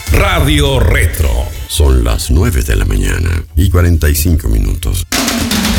Radio Retro. Son las 9 de la mañana y 45 minutos.